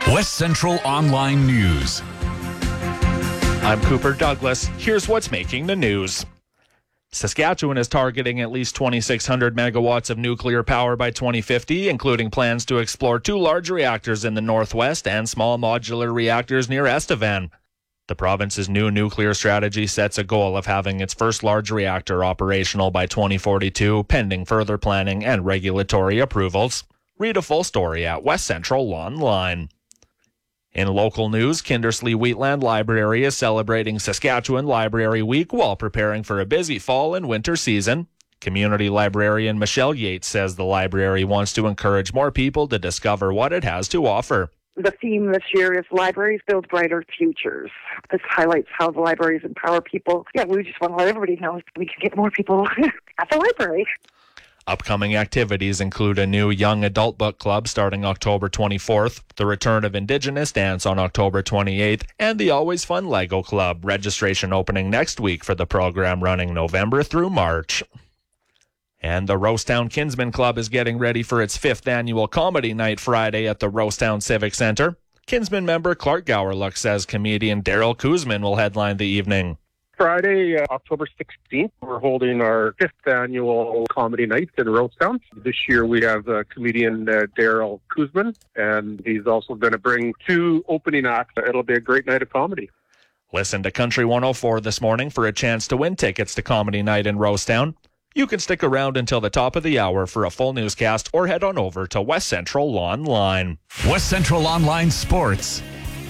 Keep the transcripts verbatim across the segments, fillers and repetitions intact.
West Central Online News. I'm Cooper Douglas. Here's what's making the news. Saskatchewan is targeting at least twenty-six hundred megawatts of nuclear power by twenty fifty, including plans to explore two large reactors in the northwest and small modular reactors near Estevan. The province's new nuclear strategy sets a goal of having its first large reactor operational by twenty forty-two, pending further planning and regulatory approvals. Read a full story at West Central Online. In local news, Kindersley Wheatland Library is celebrating Saskatchewan Library Week while preparing for a busy fall and winter season. Community librarian Michelle Yates says the library wants to encourage more people to discover what it has to offer. The theme this year is Libraries Build Brighter Futures. This highlights how the libraries empower people. Yeah, we just want to let everybody know we can get more people at the library. Upcoming activities include a new young adult book club starting October twenty-fourth, the return of Indigenous dance on October twenty-eighth, and the Always Fun Lego Club. Registration opening next week for the program running November through March. And the Rosetown Kinsman Club is getting ready for its fifth annual Comedy Night Friday at the Rosetown Civic Centre. Kinsman member Clark Gowerluck says comedian Daryl Kuzman will headline the evening. Friday, uh, October sixteenth, we're holding our fifth annual comedy night in Rosetown. This year we have uh, comedian uh, Daryl Kuzman, and he's also going to bring two opening acts. It'll be a great night of comedy. Listen to Country one oh four this morning for a chance to win tickets to Comedy Night in Rosetown. You can stick around until the top of the hour for a full newscast or head on over to West Central Online. West Central Online Sports.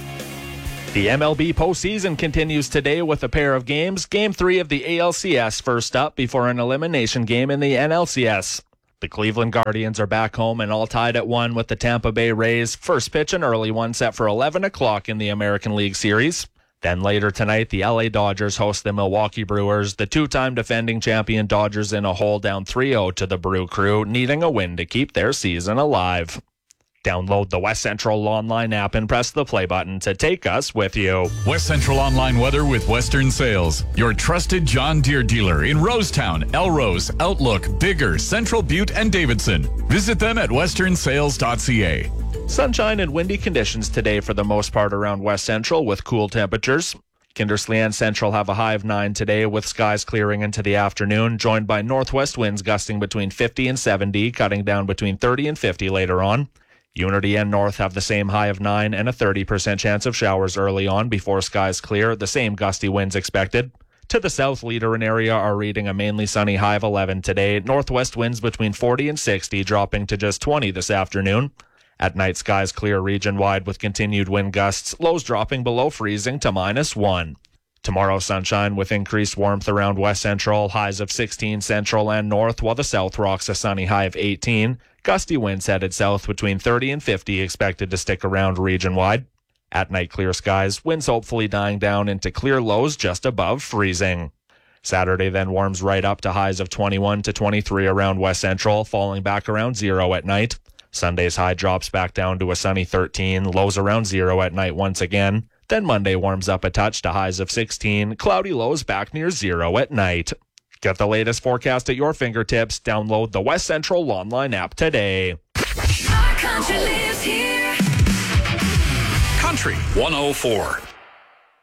The M L B postseason continues today with a pair of games. Game three of the A L C S first up before an elimination game in the N L C S. The Cleveland Guardians are back home and all tied at one with the Tampa Bay Rays. First pitch, an early one set for eleven o'clock in the American League Series. Then later tonight, the L A Dodgers host the Milwaukee Brewers. The two-time defending champion Dodgers in a hole down three oh to the Brew Crew, needing a win to keep their season alive. Download the West Central Online app and press the play button to take us with you. West Central Online weather with Western Sales, your trusted John Deere dealer in Rosetown, Elrose, Outlook, Bigger, Central Butte, and Davidson. Visit them at western sales dot c a. Sunshine and windy conditions today for the most part around West Central with cool temperatures. Kindersley and Central have a high of nine today with skies clearing into the afternoon, joined by northwest winds gusting between fifty and seventy, cutting down between thirty and fifty later on. Unity and North have the same high of nine and a thirty percent chance of showers early on before skies clear, the same gusty winds expected. To the south, Leader and area are reading a mainly sunny high of eleven today. Northwest winds between forty and sixty, dropping to just twenty this afternoon. At night, skies clear region-wide with continued wind gusts, lows dropping below freezing to minus one. Tomorrow, sunshine with increased warmth around West Central, highs of sixteen Central and North, while the South rocks a sunny high of eighteen. Gusty winds headed south between thirty and fifty expected to stick around region-wide. At night, clear skies, winds hopefully dying down into clear lows just above freezing. Saturday then warms right up to highs of twenty-one to twenty-three around West Central, falling back around zero at night. Sunday's high drops back down to a sunny thirteen, lows around zero at night once again. Then Monday warms up a touch to highs of sixteen, cloudy lows back near zero at night. Get the latest forecast at your fingertips. Download the West Central Online app today. Our country lives here. Country one oh four.